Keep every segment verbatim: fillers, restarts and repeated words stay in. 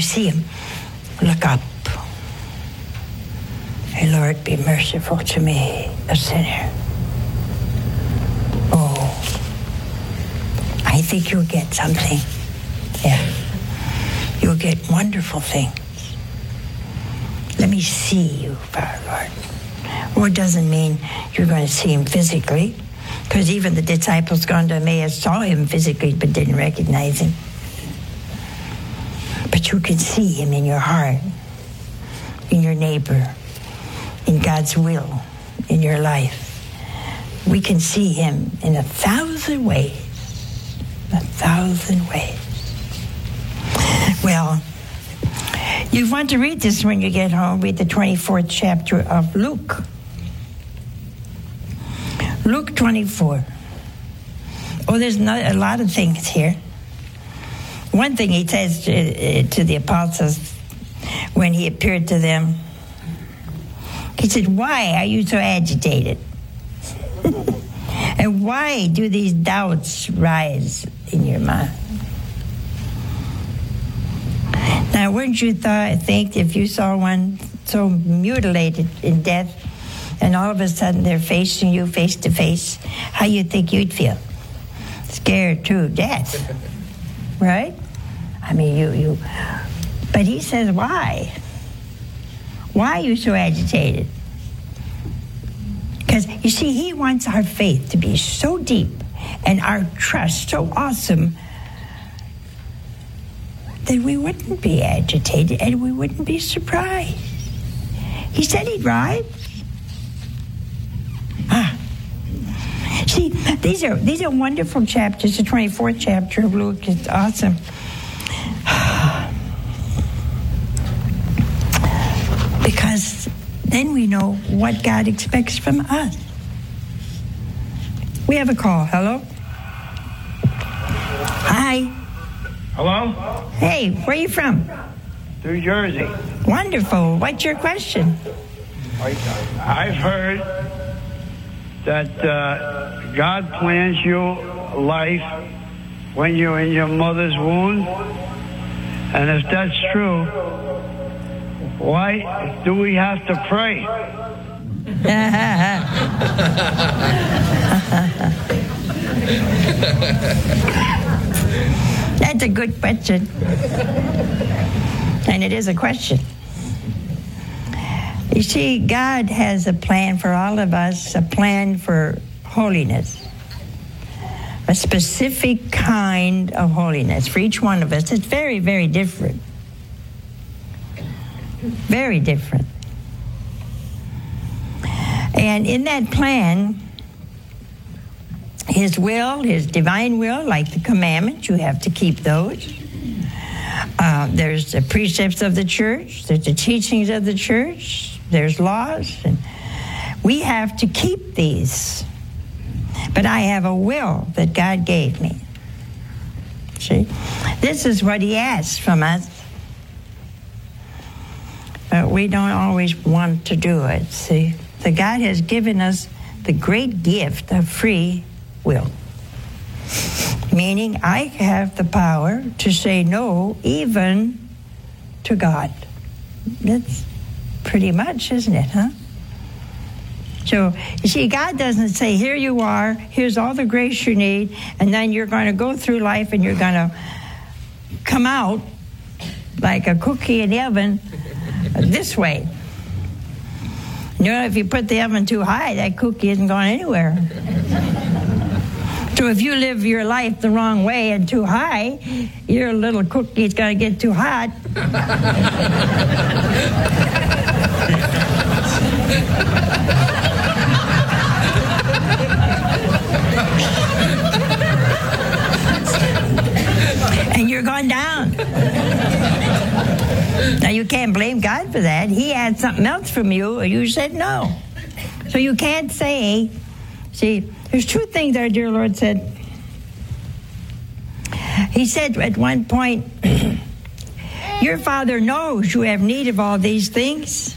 see him, look up. Hey, Lord, be merciful to me, a sinner. Oh, I think you'll get something. Yeah. You'll get wonderful things. Let me see you, Father Lord. Well, it doesn't mean you're going to see him physically, because even the disciples gone to Emmaus saw him physically but didn't recognize him. But you can see him in your heart, in your neighbor, in God's will, in your life. We can see him in a thousand ways, a thousand ways. Well, you want to read this when you get home. Read the twenty-fourth chapter of Luke. Luke twenty-four. Oh, there's not, a lot of things here. One thing he says to, to the apostles when he appeared to them, he said, why are you so agitated? And why do these doubts rise in your mind? Now, wouldn't you th- think if you saw one so mutilated in death and all of a sudden they're facing you face to face, how you think you'd feel? Scared to death, right? I mean, you, you, but he says, why? Why are you so agitated? Because, you see, he wants our faith to be so deep and our trust so awesome that we wouldn't be agitated and we wouldn't be surprised. He said he'd rise. Ah. See, these are these are wonderful chapters. The twenty-fourth chapter of Luke is awesome. Because then we know what God expects from us. We have a call. Hello? Hi. Hello? Hey, where are you from? New Jersey. Wonderful. What's your question? I've heard that uh, God plans your life when you're in your mother's womb. And if that's true, why do we have to pray? That's a good question. And it is a question. You see, God has a plan for all of us, a plan for holiness. A specific kind of holiness for each one of us. It's very, very different. Very different. And in that plan, his will, his divine will, like the commandments, you have to keep those. Uh, there's the precepts of the church, there's the teachings of the church, there's laws, and we have to keep these. But I have a will that God gave me. See? This is what he asks from us. But we don't always want to do it, see? So God has given us the great gift of free will. Meaning I have the power to say no even to God. That's pretty much, isn't it, huh? So, you see, God doesn't say, here you are, here's all the grace you need, and then you're going to go through life and you're going to come out like a cookie in the oven this way. You know, if you put the oven too high, that cookie isn't going anywhere. So if you live your life the wrong way and too high, your little cookie's going to get too hot. And you're going down. Now, you can't blame God for that. He had something else from you, or you said no. So you can't say, see, there's two things our dear Lord said. He said at one point, your Father knows you have need of all these things.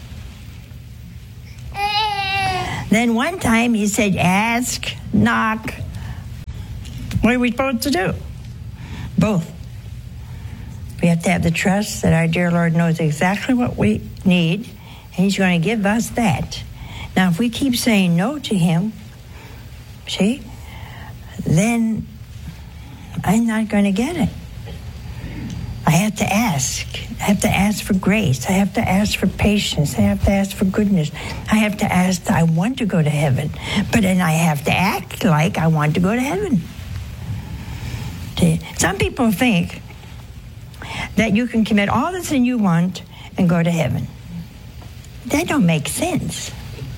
Then one time he said, ask, knock. What are we supposed to do? Both. We have to have the trust that our dear Lord knows exactly what we need, and He's going to give us that. Now, if we keep saying no to Him, see, then I'm not going to get it. I have to ask. I have to ask for grace. I have to ask for patience. I have to ask for goodness. I have to ask, I want to go to heaven. But then I have to act like I want to go to heaven. See, some people think that you can commit all the sin you want and go to heaven. That don't make sense.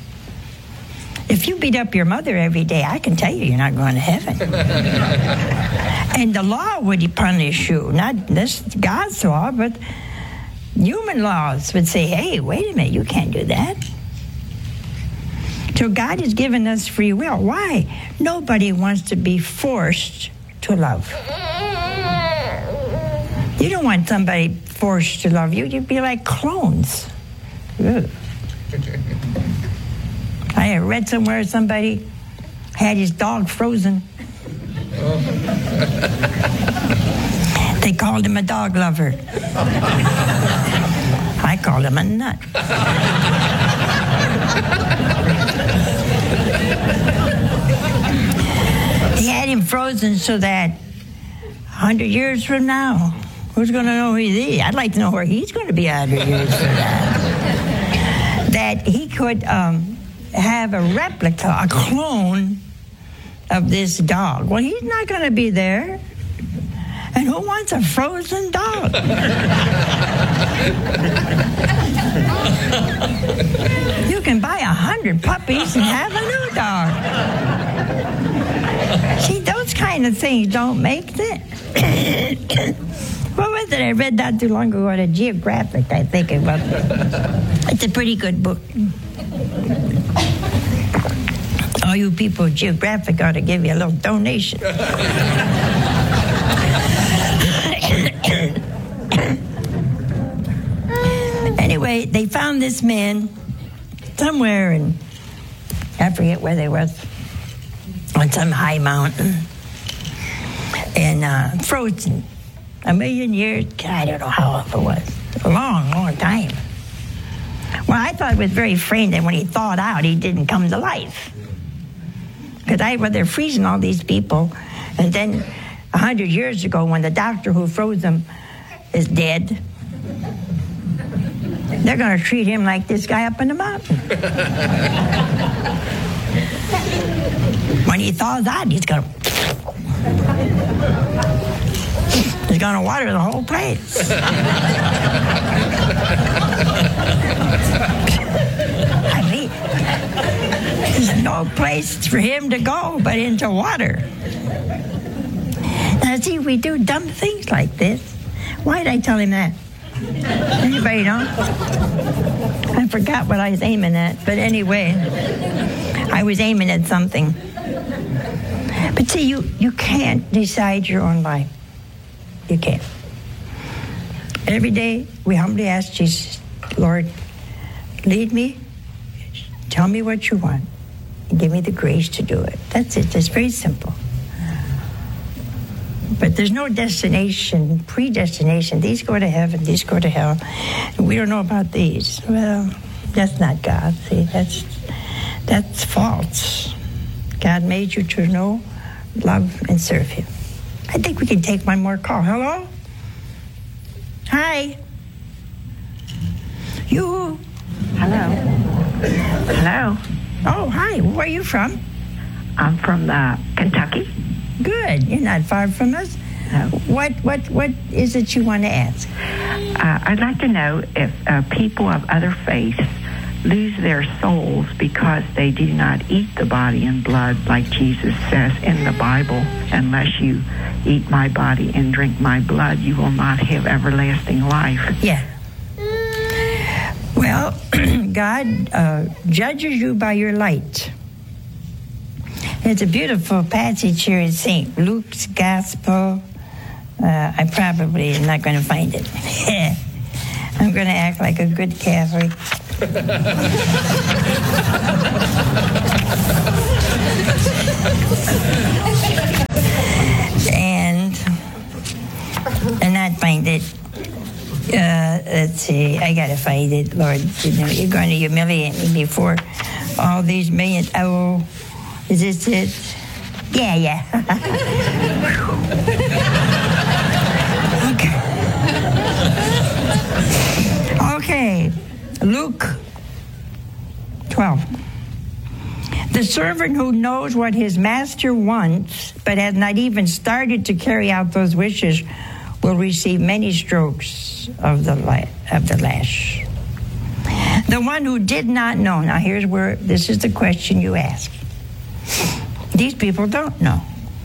If you beat up your mother every day, I can tell you you're not going to heaven. And the law would punish you, not this God's law, but human laws would say, hey, wait a minute, you can't do that. So God has given us free will. Why? Nobody wants to be forced to love. You don't want somebody forced to love you. You'd be like clones. Ugh. I read somewhere somebody had his dog frozen. They called him a dog lover. I called him a nut. He had him frozen so that a hundred years from now, who's going to know who he is? I'd like to know where he's going to be a hundred years from now. That he could um, have a replica, a clone of this dog. Well, he's not going to be there. And who wants a frozen dog? You can buy a hundred puppies and have a new dog. See, those kind of things don't make sense. What was it? I read not too long ago on a Geographic, I think it was. It's a pretty good book. All you people at Geographic ought to give you a little donation. Anyway, they found this man somewhere in, I forget where they was, on some high mountain, and uh, frozen a million years. I don't know how old it was. A long, long time. Well, I thought it was very strange that when he thawed out, he didn't come to life. Because I well, they're freezing all these people, and then a hundred years ago, when the doctor who froze them is dead, they're going to treat him like this guy up in the mountain. When he thaws out, he's going to he's going to water the whole place. I mean, there's no place for him to go but into water. Now, see, we do dumb things like this. Why did I tell him that? Anybody know? I forgot what I was aiming at. But anyway, I was aiming at something. But see, you, you can't decide your own life. You can't. Every day, we humbly ask Jesus, Lord, lead me. Tell me what you want. And give me the grace to do it. That's it. It's very simple. But there's no destination, predestination. These go to heaven, these go to hell. We don't know about these. Well, that's not God. See, that's that's false. God made you to know, love, and serve Him. I think we can take one more call. Hello? Hi. You. Hello. Hello. Oh, hi. Where are you from? I'm from uh, Kentucky. Good. You're not far from us. No. What what what is it you want to ask? Uh, I'd like to know if uh, people of other faiths lose their souls because they do not eat the body and blood like Jesus says in the Bible. Unless you eat my body and drink my blood, you will not have everlasting life. Yeah. Well, God uh, judges you by your light. It's a beautiful passage here in Saint Luke's Gospel. Uh, I probably am not going to find it. I'm going to act like a good Catholic. and and not find it. let's see. I got to find it, Lord. You know, you're going to humiliate me before all these million. Oh, is this it? Yeah, yeah. okay. Okay. Luke twelve. The servant who knows what his master wants, but has not even started to carry out those wishes, will receive many strokes of the la- of the lash. The one who did not know. Now here's where, this is the question you ask. These people don't know.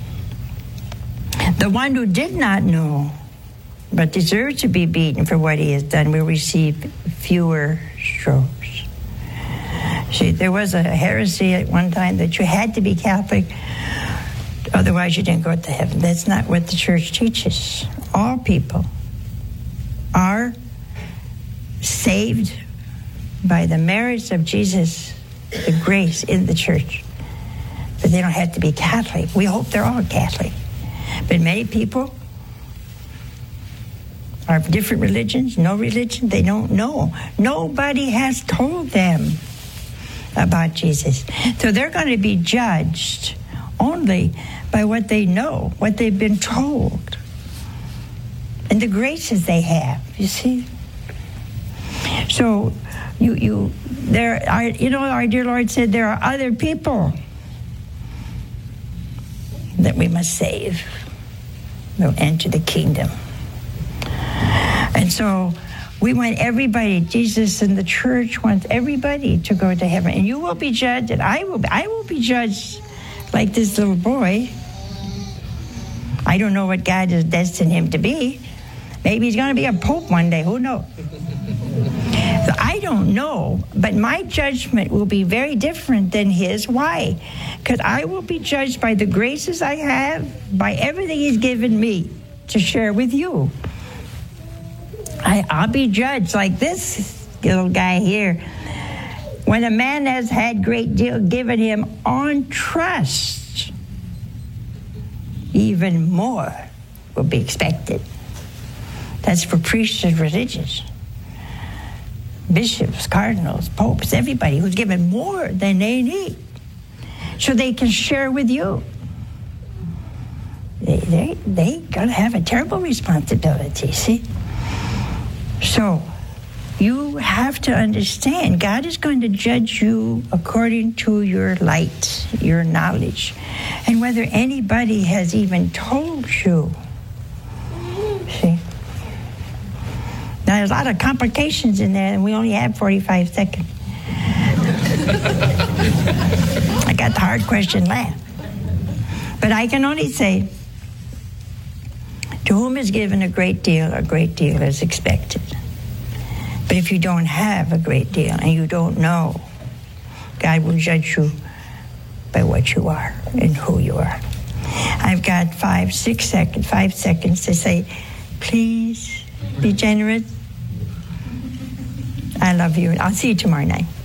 The one who did not know, but deserves to be beaten for what he has done, will receive fewer strokes. See, there was a heresy at one time that you had to be Catholic, otherwise you didn't go to heaven. That's not what the church teaches. All people are saved by the merits of Jesus, the grace in the church. But they don't have to be Catholic. We hope they're all Catholic. But many people are of different religions, no religion, they don't know. Nobody has told them about Jesus. So they're going to be judged only by what they know, what they've been told, and the graces they have, you see? So you you there are, you know, our dear Lord said there are other people that we must save. They'll enter the kingdom. And so we want everybody, Jesus and the church wants everybody to go to heaven. And you will be judged, and I will be, I will be judged like this little boy. I don't know what God has destined him to be. Maybe he's going to be a pope one day. Who knows? So I don't know, but my judgment will be very different than his. Why? Because I will be judged by the graces I have, by everything he's given me to share with you. I, I'll be judged like this little guy here. When a man has had great deal given him on trust, even more will be expected. That's for priests and religions, bishops, cardinals, popes, everybody who's given more than they need, so they can share with you. They they they gonna have a terrible responsibility. See. So, you have to understand, God is going to judge you according to your light, your knowledge, and whether anybody has even told you. See? Now, there's a lot of complications in there, and we only have forty-five seconds. I got the hard question last. But I can only say, to whom is given a great deal, a great deal is expected. But if you don't have a great deal and you don't know, God will judge you by what you are and who you are. I've got five, six seconds, five seconds to say, please be generous. I love you. I'll see you tomorrow night.